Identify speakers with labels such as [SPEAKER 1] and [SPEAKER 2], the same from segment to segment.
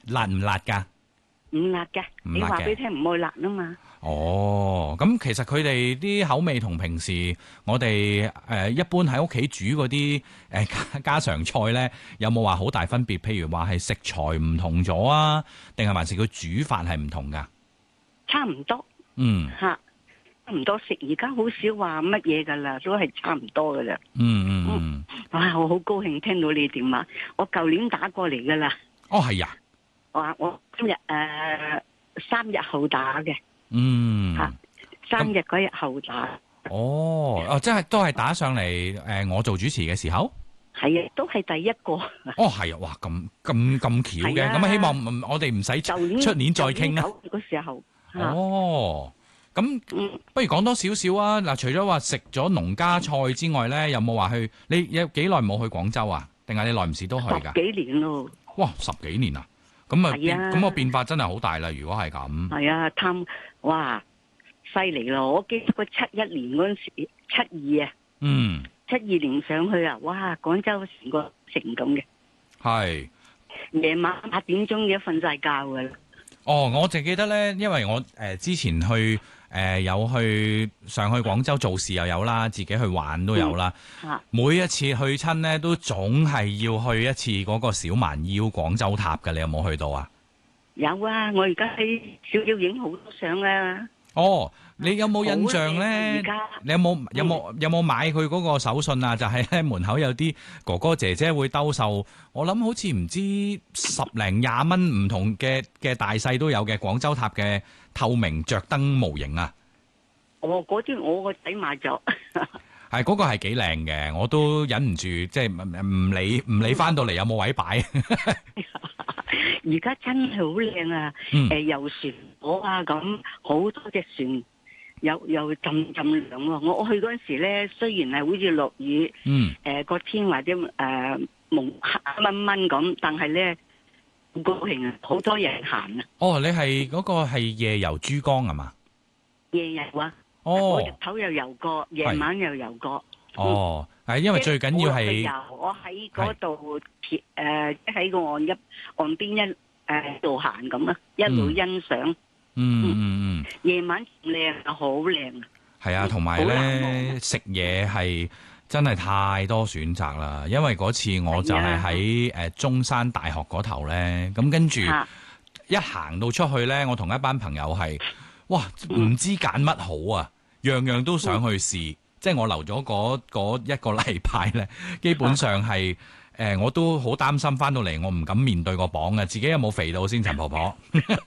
[SPEAKER 1] 辣唔辣㗎？
[SPEAKER 2] 唔辣嘅，你話俾佢聽唔愛辣啊嘛。
[SPEAKER 1] 哦，咁其實佢哋啲口味同平時我哋一般喺屋企煮嗰啲家常菜咧，有冇話好大分別？譬如話係食材唔同咗啊，定係還是佢煮法係唔同㗎？
[SPEAKER 2] 差唔多。差唔多食，而家好少話乜嘢噶啦，都係差唔多噶啦。哇，我好高興聽到你電話，我舊年打過嚟噶啦。
[SPEAKER 1] 哦，係啊。
[SPEAKER 2] 我今日3日後打嘅。3日嗰日後打。
[SPEAKER 1] 即係都係打上嚟我做主持嘅時候。
[SPEAKER 2] 係啊，都係第一個。
[SPEAKER 1] 係啊，哇，咁巧嘅，咁希望我哋唔使出年再傾啦。
[SPEAKER 2] 嗰時候。
[SPEAKER 1] 咁不如講多少少啊？嗱，除咗話食咗農家菜之外咧，有冇話去？你有幾耐冇去廣州啊？定係你耐唔時都去㗎？
[SPEAKER 2] 10幾年咯。哇
[SPEAKER 1] ，10幾年啊！咁個變化真係好大啦。如果係咁，
[SPEAKER 2] 係啊，哇，犀利咯！我記得個71年嗰陣時，72啊，72年上去啊，哇！廣州成個城咁嘅。係。夜晚8點鐘已經瞓晒覺㗎啦。
[SPEAKER 1] 我淨記得咧，因為我之前去有去上去廣州做事又有啦，自己去玩都有啦。每一次去親咧，都總係要去一次嗰個小蠻腰廣州塔嘅。你有冇去到啊？有啊，我而家喺小妖影好多相啊。你有冇印象咧？你有冇買佢嗰個手信啊？就係咧，門口有啲哥哥姐姐會兜售，我諗好似唔知10零20蚊唔同嘅大細都有嘅廣州塔嘅透明着燈模型啊！嗰啲我個仔買咗，係嗰個係幾靚嘅，我都忍唔住，即係唔理翻到嚟有冇位擺。而家真係好靚啊！遊船河啊，咁好多隻船。又浸涼喎！我去嗰陣時咧，雖然係好似落雨，個天或者蒙黑蚊蚊咁，但係咧好高興啊！好多人行啊！你係嗰個係夜遊珠江係嘛？夜遊啊！我日頭又遊過，夜晚又遊過。係因為最緊要係我喺嗰度喺個岸邊一路行咁啊，一路欣賞。夜晚靚啊，好靚啊！係啊，同埋咧食嘢係真係太多選擇啦。因為嗰次我就係喺中山大學嗰頭咧，咁跟住一行到出去咧，我同一班朋友係唔知揀乜好啊，樣樣都想去試。即係我留咗嗰一個禮拜咧，基本上係我都好擔心翻到嚟，我唔敢面對個磅啊！自己有冇肥到先，陳婆婆？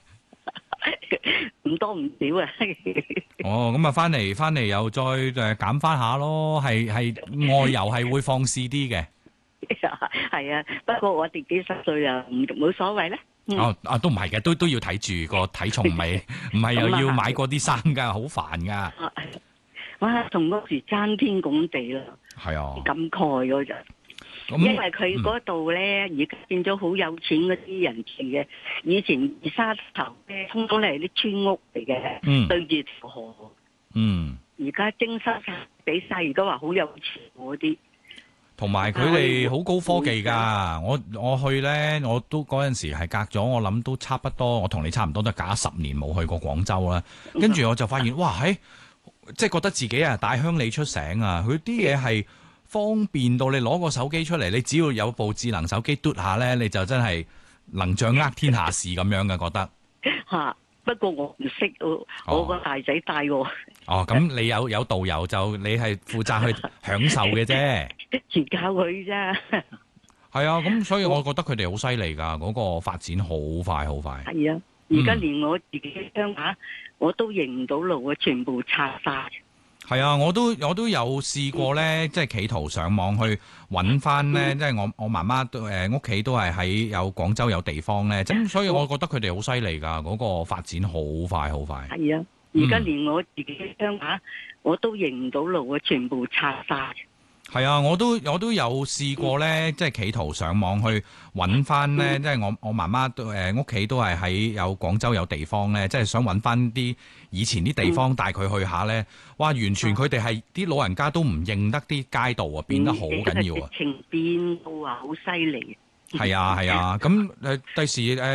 [SPEAKER 1] 唔多唔少啊！咁啊，翻嚟又再減翻下咯，係外遊係會放肆啲嘅。係啊，不過我哋幾十歲啊，冇所謂咧。都唔係嘅，都要睇住個體重，唔係又要買嗰啲衫噶，好煩噶。哇，同嗰時爭天共地啦。係啊，感慨嗰陣。因為佢嗰度咧，而家變咗好有錢嗰啲人住嘅。以前二沙頭咧，通通係啲村屋嚟嘅，對住條河。而家徵收晒俾晒，而家話好有錢嗰啲。同埋佢哋好高科技㗎。我去咧，我都嗰陣時係隔咗，我諗都差不多。我同你差唔多，都隔咗10年冇去過廣州啦。跟住我就發現，哇！即係覺得自己啊大鄉里出城啊！佢啲嘢係方便到你攞個手機出嚟，你只要有部智能手機嘟下咧，你就真係能掌握天下事咁樣嘅覺得。不過我唔識，我個大仔帶我。咁你有導遊就你係負責去享受嘅啫，全靠佢啫。係啊，咁所以我覺得佢哋好犀利㗎，嗰個發展好快好快。係啊，而家連我自己鄉下我都認唔到路啊，全部拆晒。係啊，我都有試過咧，即係企圖上網去揾翻咧，即係我媽媽都屋企都係喺有廣州有地方咧，咁所以我覺得佢哋好犀利㗎，嗰個發展好快好快。係啊，而家連我自己鄉下我都認唔到路啊，全部拆晒。係啊，我都有試過咧，即係企圖上網去揾翻咧，即係我媽媽都屋企都係喺有廣州有地方咧，即係想揾翻啲以前啲地方帶佢去下咧。哇！完全佢哋係啲老人家都唔認得啲街道啊，變得好緊要啊！情變到啊，好犀利。係啊係啊，咁第時